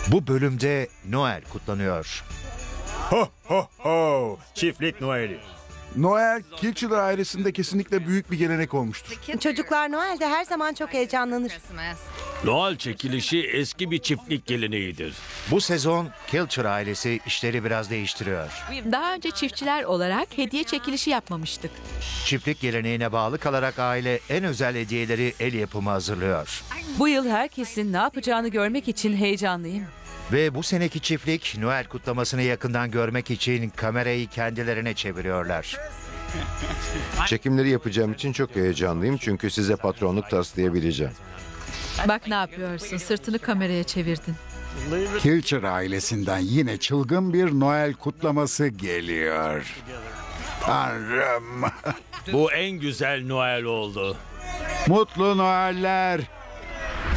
Bu bölümde Noel kutlanıyor. Ho ho ho! Çiftlik Noel'i. Noel, Kilçiler ailesinde kesinlikle büyük bir gelenek olmuştur. Çocuklar Noel'de her zaman çok heyecanlanır. Noel çekilişi eski bir çiftlik geleneğidir. Bu sezon Kilcher ailesi işleri biraz değiştiriyor. Daha önce çiftçiler olarak hediye çekilişi yapmamıştık. Çiftlik geleneğine bağlı kalarak aile en özel hediyeleri el yapımı hazırlıyor. Bu yıl herkesin ne yapacağını görmek için heyecanlıyım. Ve bu seneki çiftlik Noel kutlamasını yakından görmek için kamerayı kendilerine çeviriyorlar. Çekimleri yapacağım için çok heyecanlıyım çünkü size patronluk taslayabileceğim. Bak ne yapıyorsun, sırtını kameraya çevirdin. Kilcher ailesinden yine çılgın bir Noel kutlaması geliyor. Tanrım. Bu en güzel Noel oldu. Mutlu Noeller.